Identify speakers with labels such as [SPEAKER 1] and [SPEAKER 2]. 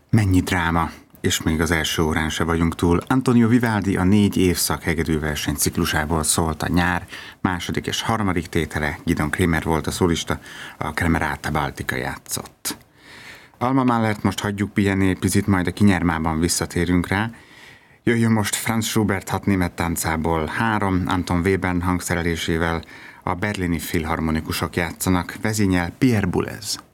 [SPEAKER 1] Mennyi dráma, és még az első órán se vagyunk túl. Antonio Vivaldi a 4 évszak hegedűverseny ciklusából szólt a nyár, második és harmadik tétele, Gidon Kremer volt a szólista, a Kremerata Baltica játszott. Alma Mahler-t most hagyjuk pihenni egy picit, majd a kinyermában visszatérünk rá. Jöjjön most Franz Schubert 6 német táncából 3, Anton Webern hangszerelésével, a berlini filharmonikusok játszanak, vezényel Pierre Boulez.